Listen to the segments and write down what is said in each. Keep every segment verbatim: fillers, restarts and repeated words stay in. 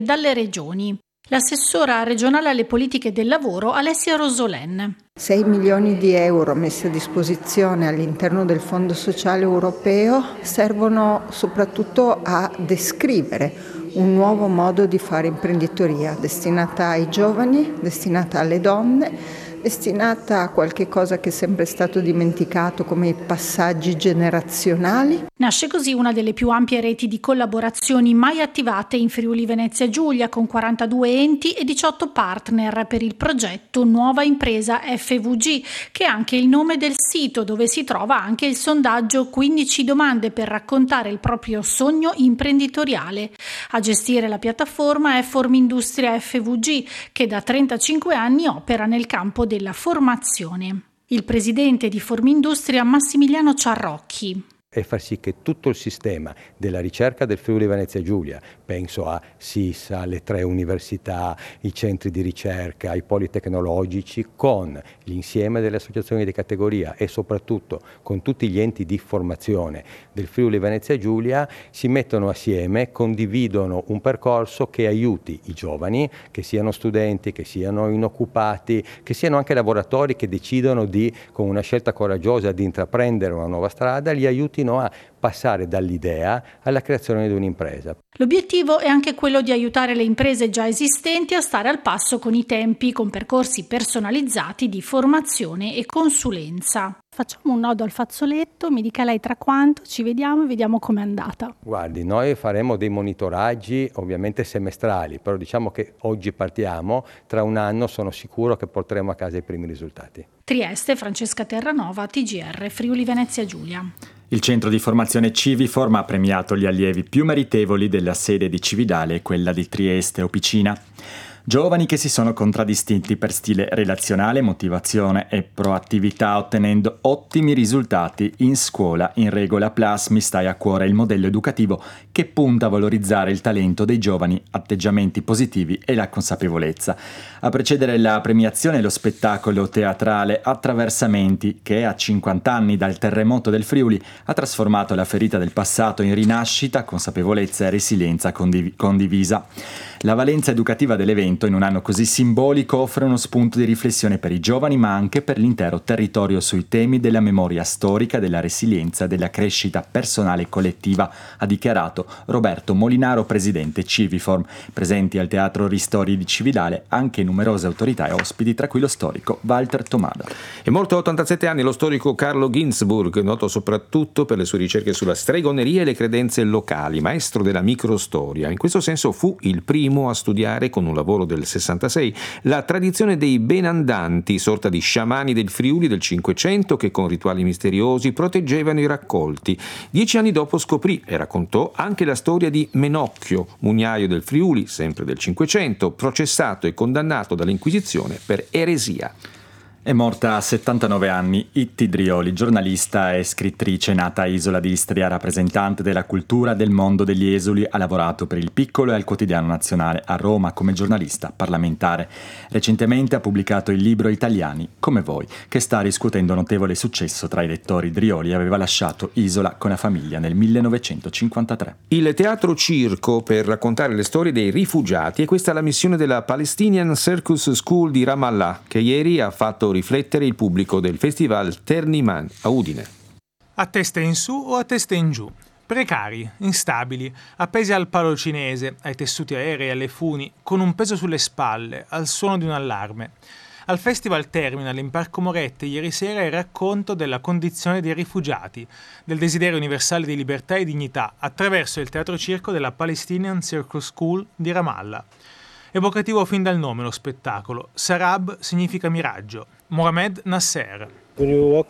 dalle regioni. L'assessora regionale alle politiche del lavoro Alessia Rosolen. sei milioni di euro messi a disposizione all'interno del Fondo Sociale Europeo servono soprattutto a descrivere un nuovo modo di fare imprenditoria destinata ai giovani, destinata alle donne, destinata a qualche cosa che è sempre stato dimenticato come i passaggi generazionali. Nasce così una delle più ampie reti di collaborazioni mai attivate in Friuli Venezia Giulia, con quarantadue enti e diciotto partner per il progetto Nuova Impresa F V G, che è anche il nome del sito dove si trova anche il sondaggio quindici domande per raccontare il proprio sogno imprenditoriale. A gestire la piattaforma è Formindustria F V G, che da trentacinque anni opera nel campo della formazione. Il presidente di Formindustria Massimiliano Ciarrocchi. E far sì che tutto il sistema della ricerca del Friuli Venezia Giulia, penso a SISA, alle tre università, i centri di ricerca, i poli tecnologici, con l'insieme delle associazioni di categoria e soprattutto con tutti gli enti di formazione del Friuli Venezia Giulia, si mettono assieme, condividono un percorso che aiuti i giovani, che siano studenti, che siano inoccupati, che siano anche lavoratori che decidono di, con una scelta coraggiosa, di intraprendere una nuova strada, li aiuti a passare dall'idea alla creazione di un'impresa. L'obiettivo è anche quello di aiutare le imprese già esistenti a stare al passo con i tempi, con percorsi personalizzati di formazione e consulenza. Facciamo un nodo al fazzoletto, mi dica lei tra quanto, ci vediamo e vediamo com'è andata. Guardi, noi faremo dei monitoraggi ovviamente semestrali, però diciamo che oggi partiamo, tra un anno sono sicuro che porteremo a casa i primi risultati. Trieste, Francesca Terranova, T G R, Friuli Venezia Giulia. Il centro di formazione Civiform ha premiato gli allievi più meritevoli della sede di Cividale e quella di Trieste Opicina. Giovani che si sono contraddistinti per stile relazionale, motivazione e proattività, ottenendo ottimi risultati in scuola. In Regola Plus mi stai a cuore il modello educativo che punta a valorizzare il talento dei giovani, atteggiamenti positivi e la consapevolezza. A precedere la premiazione lo spettacolo teatrale Attraversamenti, che a cinquanta anni dal terremoto del Friuli ha trasformato la ferita del passato in rinascita, consapevolezza e resilienza condiv- condivisa. La valenza educativa dell'evento, in un anno così simbolico, offre uno spunto di riflessione per i giovani, ma anche per l'intero territorio sui temi della memoria storica, della resilienza e della crescita personale e collettiva, ha dichiarato Roberto Molinaro, presidente Civiform. Presenti al Teatro Ristori di Cividale anche numerose autorità e ospiti, tra cui lo storico Walter Tomada. È morto a ottantasette anni lo storico Carlo Ginzburg, noto soprattutto per le sue ricerche sulla stregoneria e le credenze locali, maestro della microstoria. In questo senso fu il primo a studiare, con un lavoro del sessantasei, la tradizione dei benandanti, sorta di sciamani del Friuli del Cinquecento che con rituali misteriosi proteggevano i raccolti. Dieci anni dopo scoprì e raccontò anche la storia di Menocchio, mugnaio del Friuli, sempre del Cinquecento, processato e condannato dall'Inquisizione per eresia. È morta a settantanove anni Itti Drioli, giornalista e scrittrice nata a Isola di Istria, rappresentante della cultura del mondo degli esuli. Ha lavorato per Il Piccolo e al Quotidiano Nazionale a Roma come giornalista parlamentare. Recentemente ha pubblicato il libro Italiani come voi, che sta riscuotendo notevole successo tra i lettori. Drioli aveva lasciato Isola con la famiglia nel millenovecentocinquantatré. Il teatro circo per raccontare le storie dei rifugiati, e questa è la missione della Palestinian Circus School di Ramallah, che ieri ha fatto riflettere il pubblico del festival Terniman a Udine. A testa in su o a testa in giù, precari, instabili, appesi al palo cinese, ai tessuti aerei, alle funi, con un peso sulle spalle, al suono di un allarme. Al Festival Terminal in Parco Moretti ieri sera il racconto della condizione dei rifugiati, del desiderio universale di libertà e dignità attraverso il teatro circo della Palestinian Circus School di Ramallah. Evocativo fin dal nome lo spettacolo. Sarab significa miraggio. Mohamed Nasser. È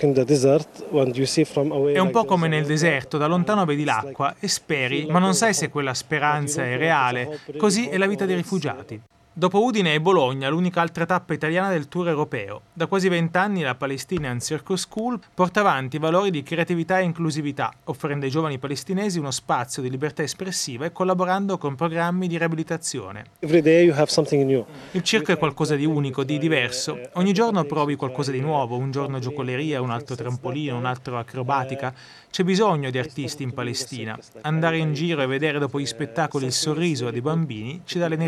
un po' come nel deserto, da lontano vedi l'acqua e speri, ma non sai se quella speranza è reale. Così è la vita dei rifugiati. Dopo Udine e Bologna, l'unica altra tappa italiana del tour europeo. Da quasi vent'anni la Palestinian Circus School porta avanti valori di creatività e inclusività, offrendo ai giovani palestinesi uno spazio di libertà espressiva e collaborando con programmi di riabilitazione. Il circo è qualcosa di unico, di diverso. Ogni giorno provi qualcosa di nuovo, un giorno giocoleria, un altro trampolino, un altro acrobatica. C'è bisogno di artisti in Palestina. Andare in giro e vedere dopo gli spettacoli il sorriso dei bambini ci dà l'energia